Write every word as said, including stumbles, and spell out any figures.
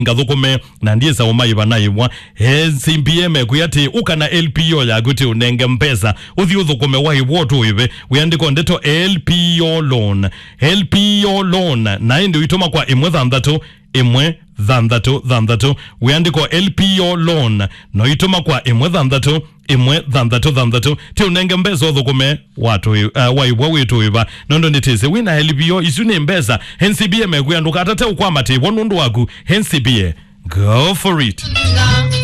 ngathukume na ndiye sa umaiva naibwa N C B M kuyati ukana L P O ya guti unenge mpesa uthi uthukume waibwa tu ive uyandiko ndeto L P O loan L P O loan na ndi uitoma kwa imwe thanthatu imwe thanthatu thanthatu uyandiko L P O loan no itoma kwa imwe thanthatu imwe thanthatu thanthatu ti unenge mpesa uthukume watu uh, waibwa witu iva nondo nitise wina L P O isuni mpesa N C B M kuyanduka atate ukwama ti wonundu waku N C B M go for it.